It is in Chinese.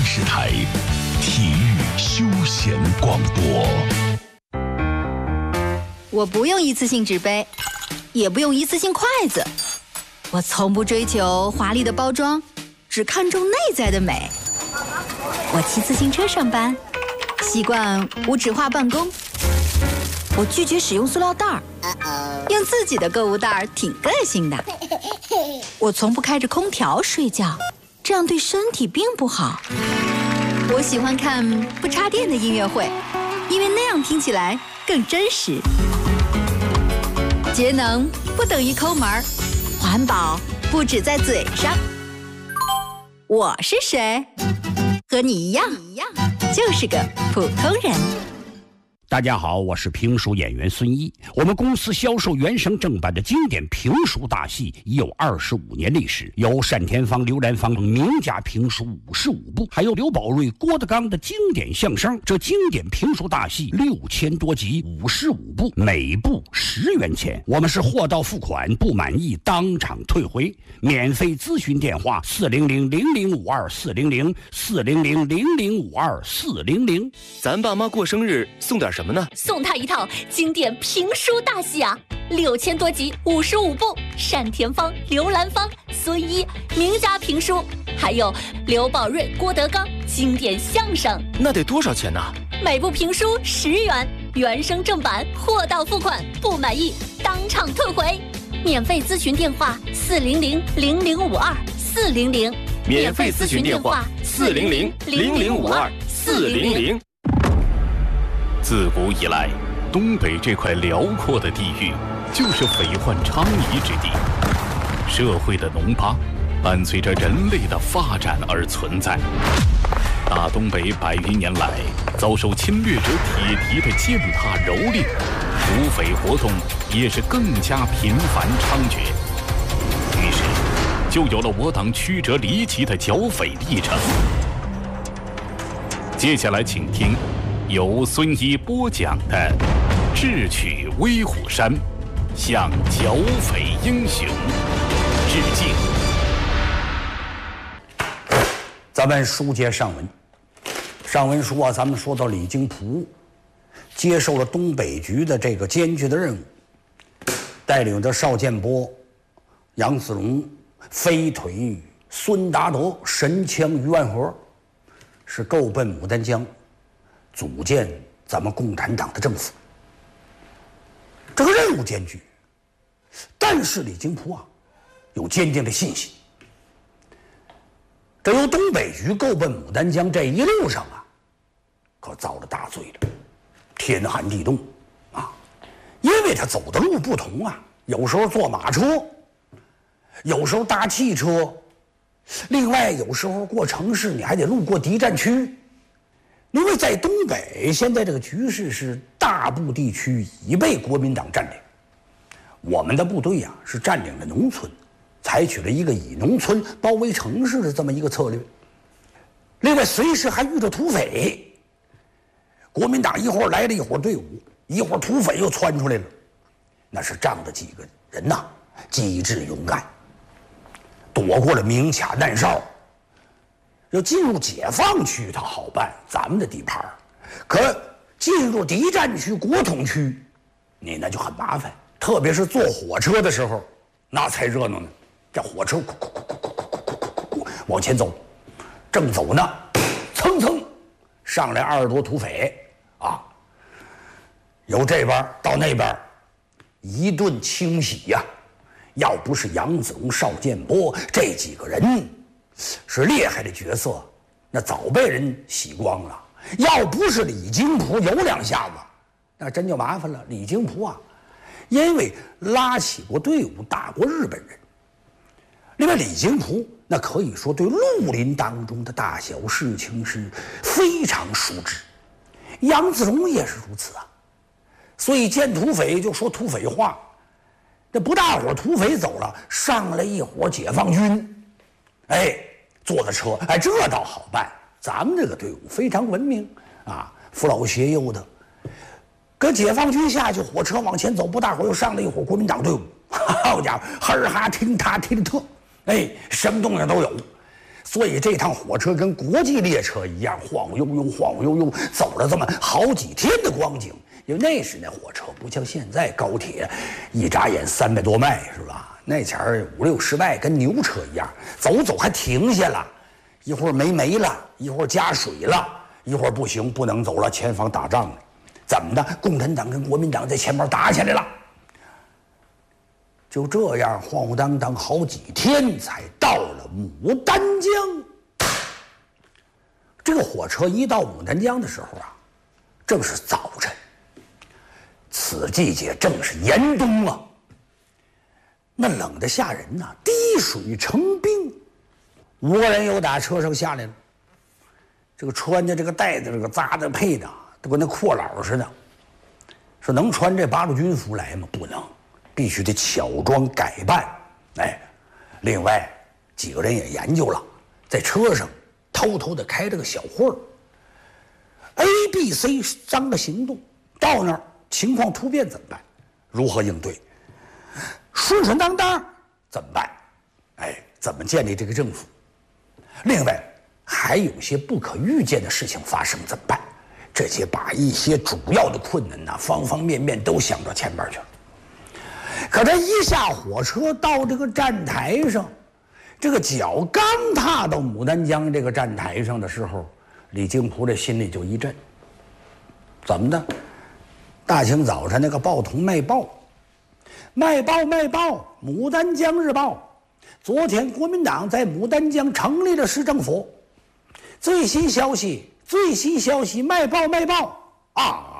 视台体育休闲广播。 我不用一次性纸杯，也不用一次性筷子，我从不追求华丽的包装，只看重内在的美。我骑自行车上班，习惯无纸化办公。我拒绝使用塑料袋儿，用自己的购物袋儿挺个性的。我从不开着空调睡觉，这样对身体并不好。我喜欢看不插电的音乐会，因为那样听起来更真实。节能不等于抠门儿，环保不只在嘴上。我是谁？和你一样，就是个普通人。 大家好，我是评书演员孙一。我们公司销售原声正版的经典评书大戏已有25年历史，有单田芳、刘兰芳名家评书55部，还有刘宝瑞、郭德纲的经典相声。这经典评书大戏6000多集，55部，每部10元钱。我们是货到付款，不满意当场退回。免费咨询电话400-0052-400，400-0052-400。 咱爸妈过生日送点什么呢？ 送他一套经典评书大戏啊，6000多集，55部，单田芳、刘兰芳、孙一名家评书，还有刘宝瑞、郭德纲经典相声。 那得多少钱呢？ 每部评书10元，原声正版，货到付款，不满意当场退回。免费咨询电话400-0052-400， 免费咨询电话400-0052-400。 自古以来，东北这块辽阔的地域就是匪患昌夷之地。社会的脓疤伴随着人类的发展而存在。大东北100余年来遭受侵略者铁蹄的践踏蹂躏，土匪活动也是更加频繁猖獗。于是就有了我党曲折离奇的剿匪历程。接下来请听由孙一播讲的《智取威虎山》，向剿匪英雄致敬。 咱们书接上文，上文书啊，咱们说到李金璞接受了东北局的这个艰巨的任务，带领着邵建波、杨子荣、飞腿孙达德、神枪于万和，是够奔牡丹江，组建咱们共产党的政府。这个任务艰巨，但是李金璞啊有坚定的信心。这由东北局够奔牡丹江这一路上啊，可遭了大罪了，天寒地冻啊，因为他走的路不同啊，有时候坐马车，有时候搭汽车，另外有时候过城市你还得路过敌占区。因为在东北现在这个局势是大部地区已被国民党占领，我们的部队呀是占领了农村，采取了一个以农村包围城市的这么一个策略。另外随时还遇着土匪，国民党一会儿来了一伙队伍，一会儿土匪又窜出来了，那是仗着几个人呐机智勇敢，躲过了明卡难哨。要进入解放区它好办，咱们的地盘，可进入敌占区国统区你那就很麻烦，特别是坐火车的时候那才热闹呢。这火车往前走，正走呢，蹭蹭上来20多土匪啊，由这边到那边一顿清洗呀。要不是杨子荣、邵建波这几个人是厉害的角色，那早被人洗光了。要不是李金璞有2下子，那真就麻烦了。李金璞啊，因为拉起过队伍，打过日本人。另外，李金璞那可以说对绿林当中的大小事情是非常熟知，杨子荣也是如此啊。所以见土匪就说土匪话。这不大会儿土匪走了，上来一伙解放军，哎，坐的车，哎，这倒好办。咱们这个队伍非常文明啊，扶老携幼的。跟解放军下去，火车往前走，不大会儿又上来一伙国民党队伍，好家伙，哈儿哈听他听特，哎，什么动静都有。 所以这趟火车跟国际列车一样，晃晃悠悠，晃晃悠悠，走了这么好几天的光景。因为那时那火车不像现在高铁，一眨眼300多迈，是吧？那前儿50、60迈，跟牛车一样，走走还停下了，一会儿没了，一会儿加水了，一会儿不行，不能走了，前方打仗了。怎么的？共产党跟国民党在前面打起来了。就这样晃晃荡荡好几天，才到了牡丹江。这个火车一到牡丹江的时候啊，正是早晨。此季节正是严冬啊，那冷得吓人呐，滴水成冰。5个人又打车上下来了，这个穿着这个带子这个扎的配的，都跟那阔佬似的。说能穿这八路军服来吗？不能，必须得巧装改扮。哎，另外几个人也研究了，在车上偷偷的开了个小会儿 ，A、B、C 3个行动，到那儿情况突变怎么办？如何应对？顺顺当当怎么办？哎，怎么建立这个政府？另外还有些不可预见的事情发生怎么办？这些把一些主要的困难呢，方方面面都想到前边去了。可这一下火车到这个站台上，这个脚刚踏到牡丹江这个站台上的时候，李金璞这心里就一震。怎么的？大清早上那个报童卖报，牡丹江日报，昨天国民党在牡丹江成立了市政府。最新消息，卖报啊！